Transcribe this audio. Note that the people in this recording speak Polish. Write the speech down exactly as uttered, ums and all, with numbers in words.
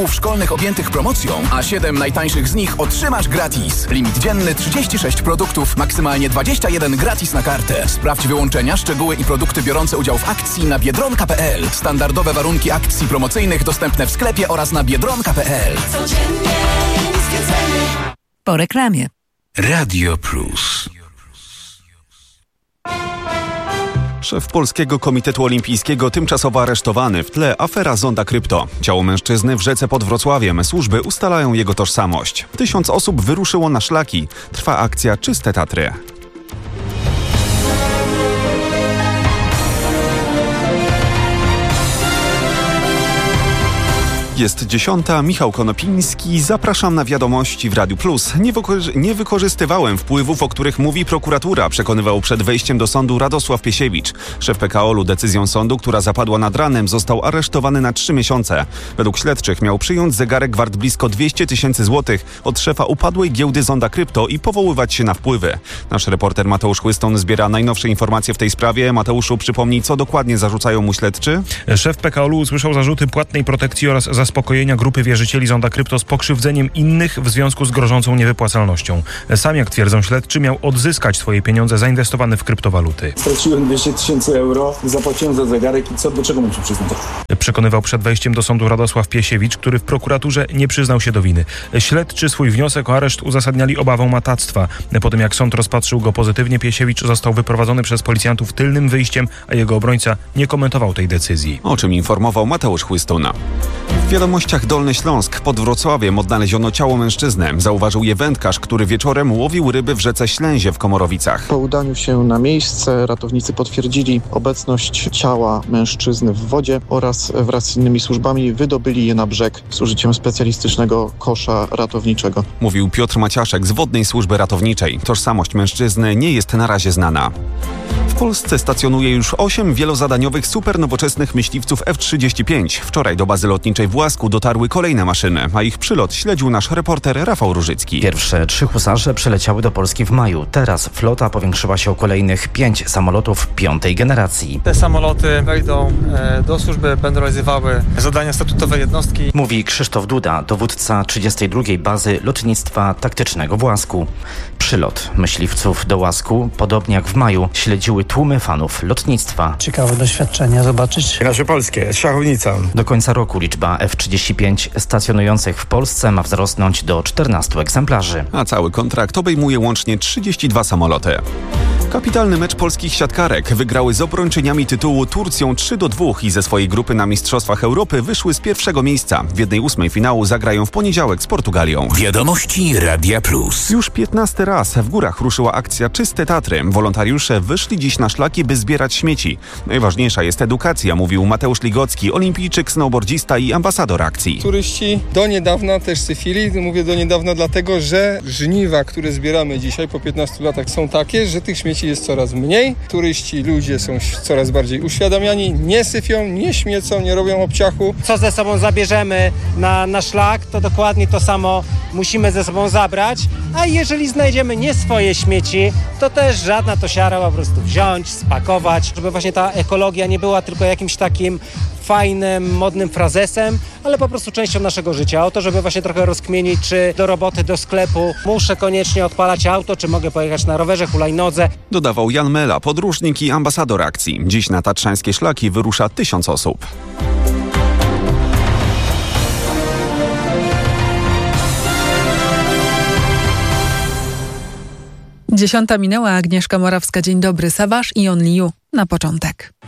szkolnych objętych promocją, a siedem najtańszych z nich otrzymasz gratis. Limit dzienny trzydzieści sześć produktów, maksymalnie dwadzieścia jeden gratis na kartę. Sprawdź wyłączenia, szczegóły i produkty biorące udział w akcji na biedronka kropka p l. Standardowe warunki akcji promocyjnych dostępne w sklepie oraz na biedronka kropka p l. Codziennie zwiedzamy. Po reklamie. Radio Plus. Szef Polskiego Komitetu Olimpijskiego tymczasowo aresztowany, w tle afera Zonda Krypto. Ciało mężczyzny w rzece pod Wrocławiem. Służby ustalają jego tożsamość. Tysiąc osób wyruszyło na szlaki. Trwa akcja Czyste Tatry. Jest dziesiąta, Michał Konopiński, zapraszam na wiadomości w Radiu Plus. Nie, wykorzy- nie wykorzystywałem wpływów, o których mówi prokuratura, przekonywał przed wejściem do sądu Radosław Piesiewicz. Szef P K O L-u decyzją sądu, która zapadła nad ranem, został aresztowany na trzy miesiące. Według śledczych miał przyjąć zegarek wart blisko dwieście tysięcy złotych od szefa upadłej giełdy Zonda Krypto i powoływać się na wpływy. Nasz reporter Mateusz Chłyston zbiera najnowsze informacje w tej sprawie. Mateuszu, przypomnij, co dokładnie zarzucają mu śledczy? Szef P K O L-u usłyszał zarzuty płatnej protekcji oraz zaspokojenia grupy wierzycieli Zonda Krypto z pokrzywdzeniem innych w związku z grożącą niewypłacalnością. Sam, jak twierdzą śledczy, miał odzyskać swoje pieniądze zainwestowane w kryptowaluty. Straciłem dwieście tysięcy euro, zapłaciłem za zegarek i co, do czego mam się przyznać? Przekonywał przed wejściem do sądu Radosław Piesiewicz, który w prokuraturze nie przyznał się do winy. Śledczy swój wniosek o areszt uzasadniali obawą matactwa. Po tym, jak sąd rozpatrzył go pozytywnie, Piesiewicz został wyprowadzony przez policjantów tylnym wyjściem, a jego obrońca nie komentował tej decyzji. O czym informował Mateusz Chłystuna. W wiadomościach Dolny Śląsk. Pod Wrocławiem odnaleziono ciało mężczyzny. Zauważył je wędkarz, który wieczorem łowił ryby w rzece Ślęzie w Komorowicach. Po udaniu się na miejsce ratownicy potwierdzili obecność ciała mężczyzny w wodzie oraz wraz z innymi służbami wydobyli je na brzeg z użyciem specjalistycznego kosza ratowniczego. Mówił Piotr Maciaszek z Wodnej Służby Ratowniczej. Tożsamość mężczyzny nie jest na razie znana. W Polsce stacjonuje już osiem wielozadaniowych supernowoczesnych myśliwców F trzydzieści pięć. Wczoraj do bazy lotniczej w Łasku dotarły kolejne maszyny, a ich przylot śledził nasz reporter Rafał Różycki. Pierwsze trzy husarze przyleciały do Polski w maju. Teraz flota powiększyła się o kolejnych pięć samolotów piątej generacji. Te samoloty wejdą do służby, będą realizowały zadania statutowe jednostki. Mówi Krzysztof Duda, dowódca trzydziestej drugiej Bazy Lotnictwa Taktycznego w Łasku. Przylot myśliwców do Łasku, podobnie jak w maju, śledziły tłumy fanów lotnictwa. Ciekawe doświadczenia zobaczyć. Nasze polskie, szachownica. Do końca roku liczba F trzydzieści pięć stacjonujących w Polsce ma wzrosnąć do czternastu egzemplarzy. A cały kontrakt obejmuje łącznie trzydzieści dwa samoloty. Kapitalny mecz polskich siatkarek. Wygrały z obrończyniami tytułu Turcją trzy do dwóch i ze swojej grupy na Mistrzostwach Europy wyszły z pierwszego miejsca. W jednej ósmej finału zagrają w poniedziałek z Portugalią. Wiadomości Radia Plus. Już piętnasty raz w górach ruszyła akcja Czyste Tatry. Wolontariusze wyszli dziś na szlaki, by zbierać śmieci. Najważniejsza jest edukacja, mówił Mateusz Ligocki, olimpijczyk, snowboardzista i ambasador akcji. Turyści do niedawna też syfili. Mówię do niedawna dlatego, że żniwa, które zbieramy dzisiaj po piętnastu latach są takie, że tych śmieci jest coraz mniej. Turyści, ludzie są coraz bardziej uświadamiani, nie syfią, nie śmiecą, nie robią obciachu. Co ze sobą zabierzemy na, na szlak, to dokładnie to samo musimy ze sobą zabrać, a jeżeli znajdziemy nie swoje śmieci, to też żadna to siara po prostu wziąć, spakować, żeby właśnie ta ekologia nie była tylko jakimś takim fajnym, modnym frazesem, ale po prostu częścią naszego życia. O to, żeby właśnie trochę rozkmienić, czy do roboty, do sklepu muszę koniecznie odpalać auto, czy mogę pojechać na rowerze, hulajnodze. Dodawał Jan Mela, podróżnik i ambasador akcji. Dziś na tatrzańskie szlaki wyrusza tysiąc osób. Dziesiąta minęła, Agnieszka Morawska. Dzień dobry, Sabasz i On Liu na początek.